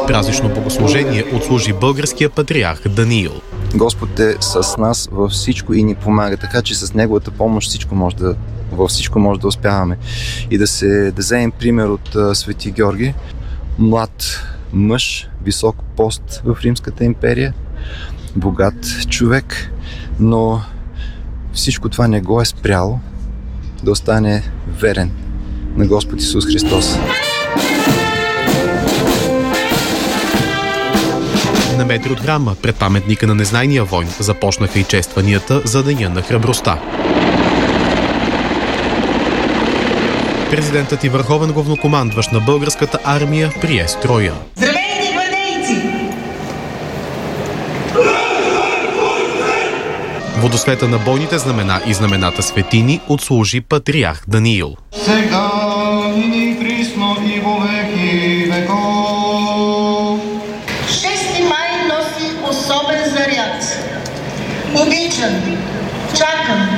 Празнично богослужение отслужи българския патриарх Даниил. Господ е с нас във всичко и ни помага, така че с Неговата помощ във всичко може да успяваме. И да вземем пример от Свети Георги, млад мъж, висок пост в Римската империя, богат човек, но всичко това не го е спряло да остане верен на Господ Исус Христос. На метри от храма, пред паметника на незнайния войн, започнаха и честванията за Деня на храбростта. Президентът и върховен главнокомандващ на българската армия прие строя. Здравейте, гвардейци! Водосвета на бойните знамена и знамената светини отслужи патриарх Даниил. Сега и ни присно и во веки веков. 6 май носи особен заряд. Обичан, чакан,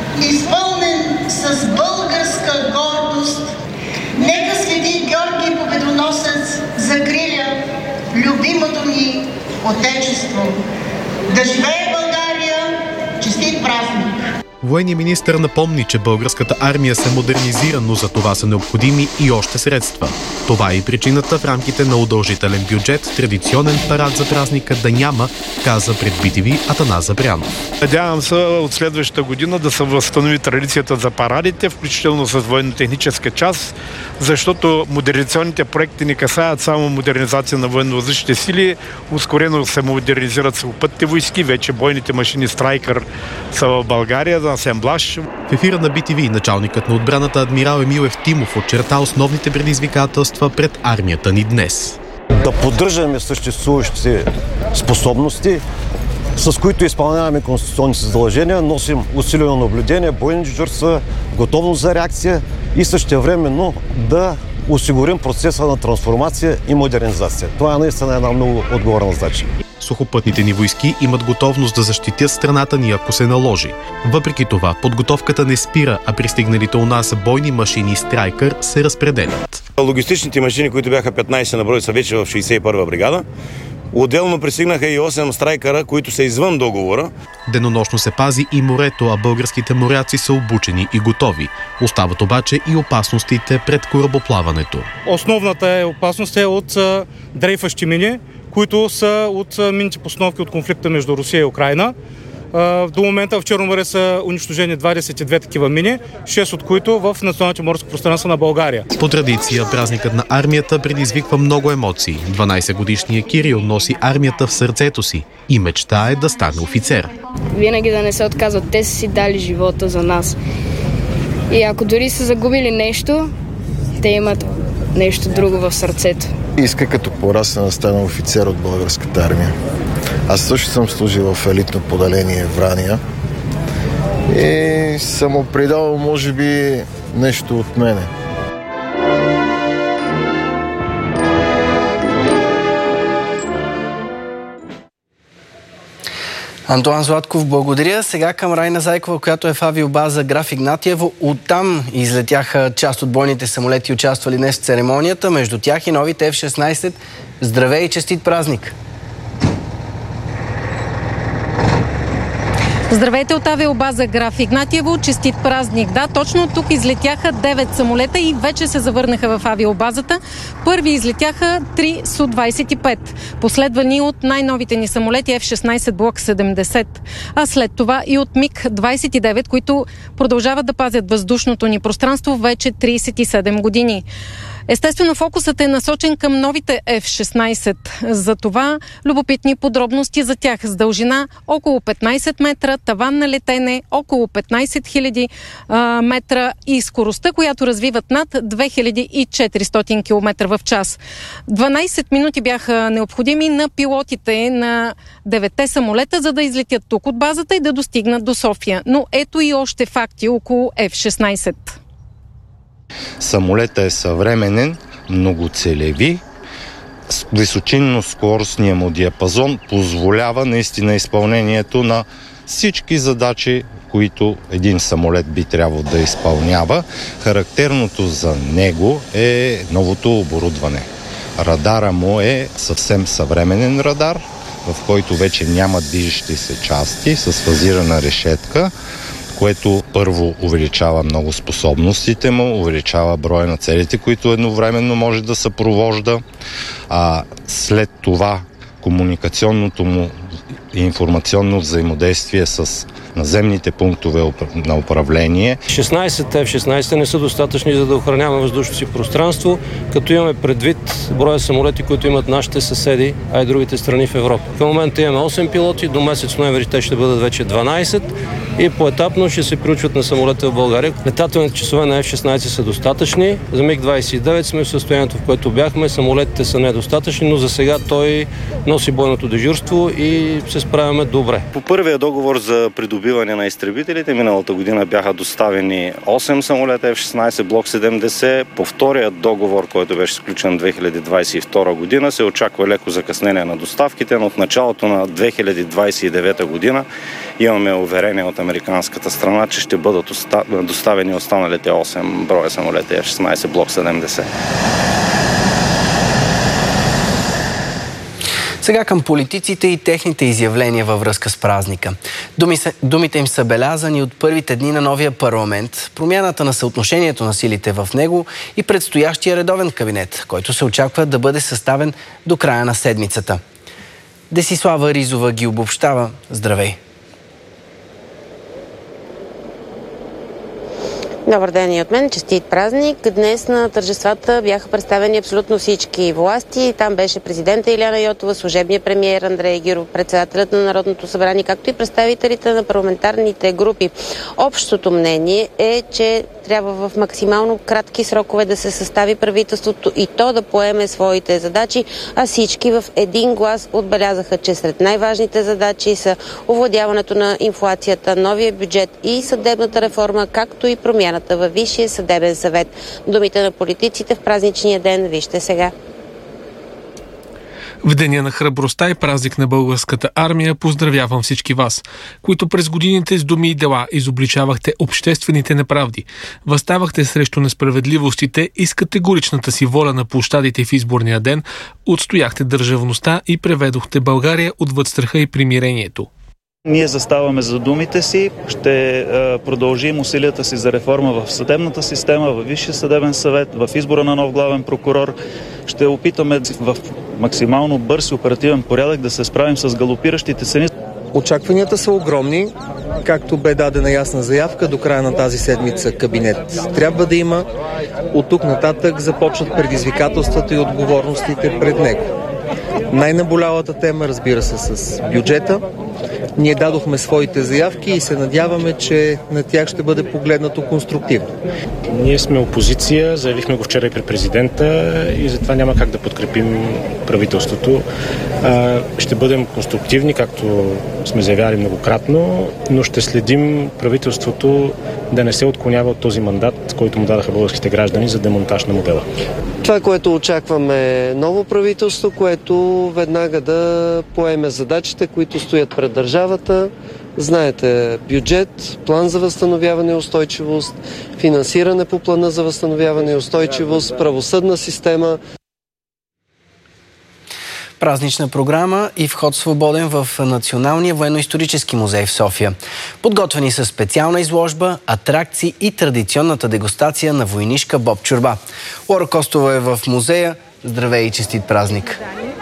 изпълнен с българска гордост. Нека Свети Георги Победоносец закриля любимото ни Отечество. Да живее България! Честит празник! Военният министър напомни, че българската армия се модернизира, но за това са необходими и още средства. Това е и причината в рамките на удължителен бюджет традиционен парад за празника да няма, каза пред BTV Атанас Запрянов. Надявам се от следващата година да се възстанови традицията за парадите, включително с военно-техническа част, защото модернизационните проекти не касаят само модернизация на военно-въздушните сили, ускорено се модернизират сухопътните войски, вече бойните машини Страйкър са в България за асемблаж. В ефира на BTV началникът на отбраната адмирал Емил Евтимов очерта основните предизвикателства пред армията ни днес. Да поддържаме съществуващите способности, с които изпълняваме конституционните задължения, носим усилено наблюдение, бойни дежурства, готовност за реакция и същевременно да осигурим процеса на трансформация и модернизация. Това е наистина една много отговорна задача. Сухопътните ни войски имат готовност да защитят страната ни, ако се наложи. Въпреки това, подготовката не спира, а пристигналите у нас бойни машини Страйкър се разпределят. Логистичните машини, които бяха 15 на брой, са вече в 61-а бригада. Отделно пристигнаха и 8 Страйкъра, които са извън договора. Денонощно се пази и морето, а българските моряци са обучени и готови. Остават обаче и опасностите пред корабоплаването. Основната опасност е от дрейфащи мини, които са от минните постановки от конфликта между Русия и Украйна. До момента в Черно море са унищожени 22 такива мини, 6 от които в националните морски пространства на България. По традиция, празникът на армията предизвиква много емоции. 12-годишният Кирил носи армията в сърцето си и мечтае да стане офицер. Винаги да не се отказват. Те са си дали живота за нас. И ако дори са загубили нещо, те имат нещо друго в сърцето. Иска като порасна да стана офицер от българската армия. Аз също съм служил в елитно поделение Врания и съм му придал, може би, нещо от мене. Антоан Златков, благодаря. Сега към Райна Зайкова, която е в авиобаза Граф Игнатиево. Оттам излетяха част от бойните самолети, участвали днес в церемонията. Между тях и новите F-16. Здравей и честит празник! Здравейте от авиобаза Граф Игнатиево. Честит празник. Да, точно тук излетяха 9 самолета и вече се завърнаха в авиобазата. Първи излетяха 3 Су-25, последвани от най-новите ни самолети F-16 Block 70. А след това и от МиГ-29, които продължават да пазят въздушното ни пространство вече 37 години. Естествено, фокусът е насочен към новите F-16. За това любопитни подробности за тях с дължина около 15 метра, таван на летене около 15 000 метра и скоростта, която развиват над 2400 км в час. 12 минути бяха необходими на пилотите на 9 самолета, за да излетят тук от базата и да достигнат до София. Но ето и още факти около F-16. Самолетът е съвременен, многоцелеви, височинно-скоростния му диапазон позволява наистина изпълнението на всички задачи, които един самолет би трябвало да изпълнява. Характерното за него е новото оборудване. Радара му е съвсем съвременен радар, в който вече няма движещи се части с фазирана решетка, което първо увеличава много способностите му, увеличава броя на целите, които едновременно може да съпровожда. А след това комуникационното му и информационно взаимодействие с наземните пунктове на управление. 16 F-16 не са достатъчни, за да охраняваме въздушното си пространство, като имаме предвид броя самолети, които имат нашите съседи, а и другите страни в Европа. Към момента имаме 8 пилоти, до месец ноември те ще бъдат вече 12 и поетапно ще се приучват на самолети в България. Летателните часове на F-16 са достатъчни. За МиГ-29 сме в състоянието, в което бяхме. Самолетите са недостатъчни, но за сега той носи бойното дежурство и се справяме добре. По първия договор за придобиване на изтребителите миналата година бяха доставени 8 самолета F-16 Block 70. По втория договор, който беше сключен 2022 година, се очаква леко закъснение на доставките, но от началото на 2029 година имаме уверение от американската страна, че ще бъдат доставени останалите 8 броя самолети F-16 Block 70. Сега към политиците и техните изявления във връзка с празника. Думите им са белязани от първите дни на новия парламент, промяната на съотношението на силите в него и предстоящия редовен кабинет, който се очаква да бъде съставен до края на седмицата. Десислава Ризова ги обобщава. Здравей! Добър ден и от мен, честит празник. Днес на тържествата бяха представени абсолютно всички власти. Там беше президента Илияна Йотова, служебният премиер Андрей Гюров, председателят на Народното събрание, както и представителите на парламентарните групи. Общото мнение е, че трябва в максимално кратки срокове да се състави правителството и то да поеме своите задачи, а всички в един глас отбелязаха, че сред най-важните задачи са овладяването на инфлацията, новия бюджет и съдебната реформа, както и промяната във Висшия съдебен съвет. Думите на политиците в празничния ден вижте сега. В деня на храбростта и празник на българската армия поздравявам всички вас, които през годините с думи и дела изобличавахте обществените неправди, възставахте срещу несправедливостите и с категоричната си воля на площадите в изборния ден отстояхте държавността и преведохте България отвъд страха и примирението. Ние заставаме за думите си, ще продължим усилията си за реформа в съдебната система, в Висшия съдебен съвет, в избора на нов главен прокурор. Ще опитаме в максимално бърз и оперативен порядък да се справим с галопиращите цени. Очакванията са огромни, както бе дадена ясна заявка до края на тази седмица кабинет. Трябва да има. От тук нататък започват предизвикателствата и отговорностите пред него. Най-наболялата тема, разбира се, с бюджета. Ние дадохме своите заявки и се надяваме, че на тях ще бъде погледнато конструктивно. Ние сме опозиция, заявихме го вчера и при президента и затова няма как да подкрепим правителството. Ще бъдем конструктивни, както сме заявяли многократно, но ще следим правителството да не се отклонява от този мандат, който му дадаха българските граждани за демонтаж на модела. Това, което очакваме, ново правителство, което веднага да поеме задачите, които стоят пред държавата. Знаете, бюджет, план за възстановяване и устойчивост, финансиране по плана за възстановяване и устойчивост, правосъдна система. Празнична програма и вход свободен в Националния военно-исторически музей в София. Подготвени са специална изложба, атракции и традиционната дегустация на войнишка боб чорба. Лора Костова е в музея. Здравей и честит празник!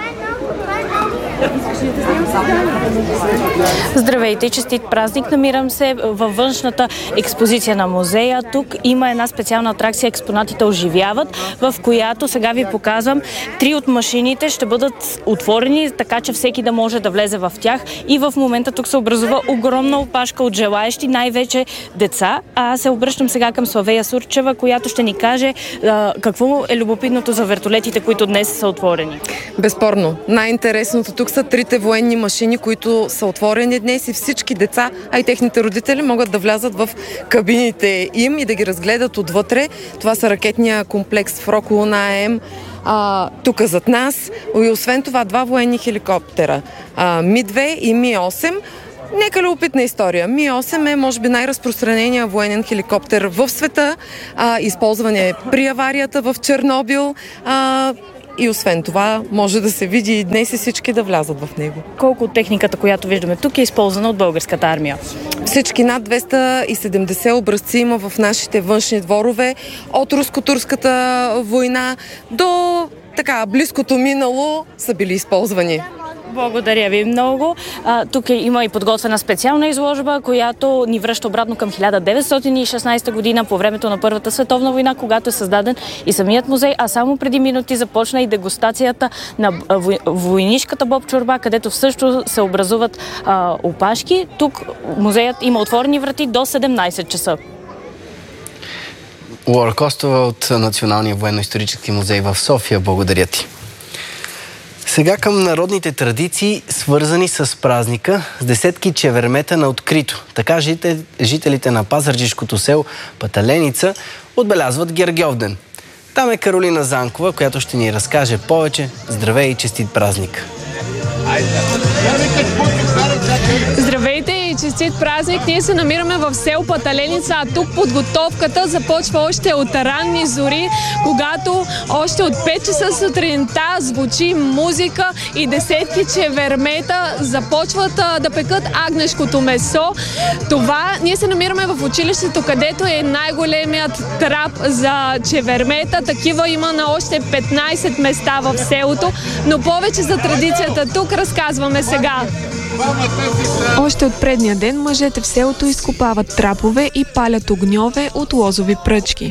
Здравейте и честит празник! Намирам се във външната експозиция на музея. Тук има една специална атракция "Експонатите оживяват", в която сега ви показвам 3 от машините ще бъдат отворени, така че всеки да може да влезе в тях. И в момента тук се образува огромна опашка от желаещи, най-вече деца. Аз се обръщам сега към Славея Сурчева, която ще ни каже какво е любопитното за вертолетите, които днес са отворени. Безспорно. Най-интересното тук са 3 военни машини, които са отворени днес и всички деца, а и техните родители могат да влязат в кабините им и да ги разгледат отвътре. Това са ракетния комплекс Фрок Луна АМ, тук зад нас. И освен това 2 военни хеликоптера, Ми-2 и Ми-8. Нека любопитна история. Ми-8 е, може би, най-разпространения военен хеликоптер в света. Използван е при аварията в Чернобил. и освен това може да се види и днес и всички да влязат в него. Колко от техниката, която виждаме тук, е използвана от българската армия? Всички над 270 образци има в нашите външни дворове от руско-турската война до близкото минало са били използвани. Благодаря ви много. Тук има и подготвена специална изложба, която ни връща обратно към 1916 година, по времето на Първата световна война, когато е създаден и самият музей, а само преди минути започна и дегустацията на войнишката боб чорба, където също се образуват опашки. Тук музеят има отворени врати до 17 часа. Лора Костова от Националния военно-исторически музей в София. Благодаря ти. Сега към народните традиции, свързани с празника, с десетки чевермета на открито. Така жителите на пазарджишкото село Паталеница отбелязват Гергьовден. Там е Каролина Занкова, която ще ни разкаже повече. Здравей и честит празник! Здравейте и честит празник! Ние се намираме в село Паталеница, а тук подготовката започва още от ранни зори, когато още от 5 часа сутринта звучи музика и десетки чевермета започват да пекат агнешкото месо. Ние се намираме в училището, където е най-големият трап за чевермета. Такива има на още 15 места в селото, но повече за традицията тук разказваме сега. Още от предния ден мъжете в селото изкопават трапове и палят огньове от лозови пръчки.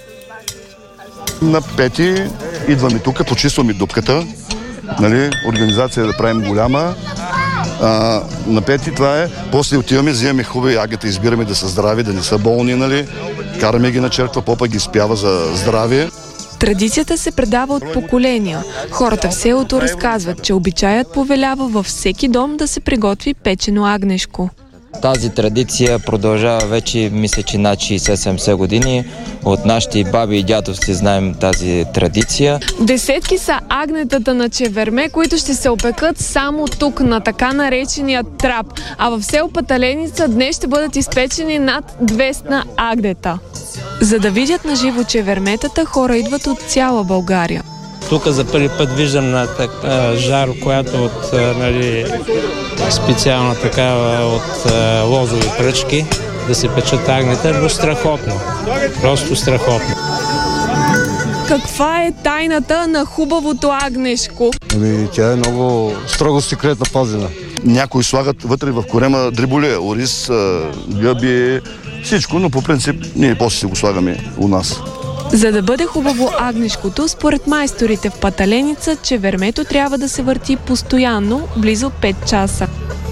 На 5 идваме тук, почистваме дупката. Организация да правим голяма. На 5 това е. После отиваме, взимаме хубави агата, избираме да са здрави, да не са болни. Караме ги на черква, попа ги спява за здравие. Традицията се предава от поколения. Хората в селото разказват, че обичаят повелява във всеки дом да се приготви печено агнешко. Тази традиция продължава вече, мисля, че над 60-70 години. От нашите баби и дядовци знаем тази традиция. Десетки са агнетата на чеверме, които ще се опекат само тук, на така наречения трап. А в село Паталеница днес ще бъдат изпечени над 200 агнета. За да видят на живо чеверметата, хора идват от цяла България. Тук за първи път виждам на жар, която от специална такава от лозови пръчки да се печат агнета, но страхотно. Просто страхотно. Каква е тайната на хубавото агнешко? Тя е много строго секретна пазена. Някои слагат вътре в корема дреболия, ориз, гъби, всичко, но по принцип ние после си го слагаме у нас. За да бъде хубаво агнешкото, според майсторите в Паталеница, чевермето трябва да се върти постоянно, близо 5 часа.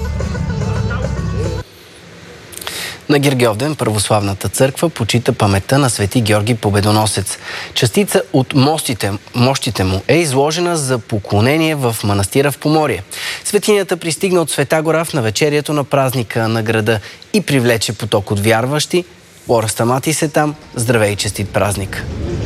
На Гергьовден православната църква почита паметта на свети Георги Победоносец. Частица от мощите му е изложена за поклонение в манастира в Поморие. Светинята пристигна от Света гора в навечерието на празника на града и привлече поток от вярващи. Лора Стаматис е там. Здравей и честит празник!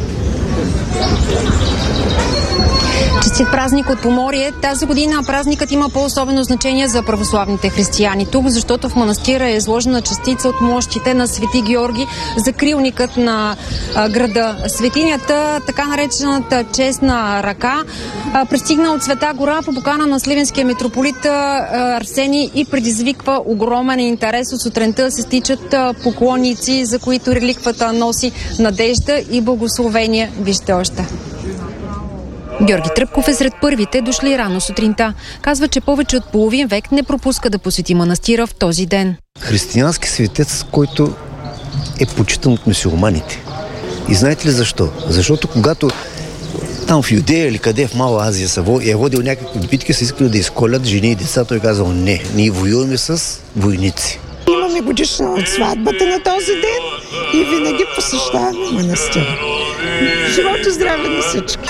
Честит празник от Поморие. Тази година празникът има по-особено значение за православните християни тук, защото в манастира е изложена частица от мощите на свети Георги, закрилникът на града. Светинята, така наречената честна ръка, пристигна от Света гора по покана на сливенския митрополит Арсений и предизвиква огромен интерес. От сутринта се стичат поклонници, за които реликвата носи надежда и благословение. Вижте още. Георги Тръпков е сред първите дошли рано сутринта. Казва, че повече от половин век не пропуска да посети манастира в този ден. Християнски светец, който е почитан от мюсюлманите. И знаете ли защо? Защото когато там в Юдея или къде в Мала Азия е водил някакви битки, са искали да изколят жени и деца, той казал не, ние воюваме с войници. Имаме годишна от сватбата на този ден и винаги посещаваме манастира. Живот и здраве на всички!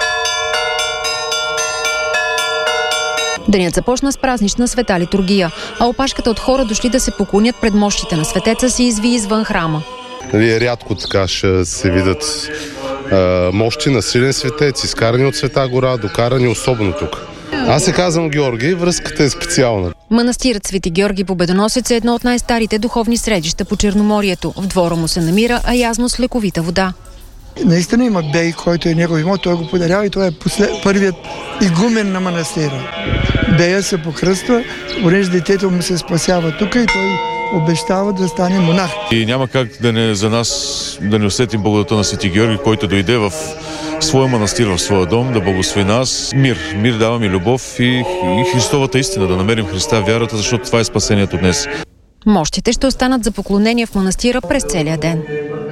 Денят започна с празнична света литургия, а опашката от хора дошли да се поклонят пред мощите на светеца се изви извън храма. Рядко така ще се видят мощи на силен светец, изкарани от Света гора, докарани особено тук. Аз се казвам Георги, връзката е специална. Манастирът Свети Георги Победоносец е едно от най-старите духовни средища по Черноморието. В двора му се намира аязмо с лековита вода. Наистина има бей, който е негов имот, той го подарява и той е първият игумен на манастира. Бея се покръства, понеже детето му се спасява тук и той обещава да стане монах. И няма как за нас да не усетим благодата на Свети Георги, който дойде в своя манастир, в своя дом, да благослови нас. Мир дава ми любов и Христовата истина, да намерим Христа в вярата, защото това е спасението днес. Мощите ще останат за поклонение в манастира през целия ден.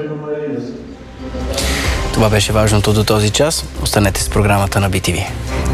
Това беше важното до този час. Останете с програмата на BTV.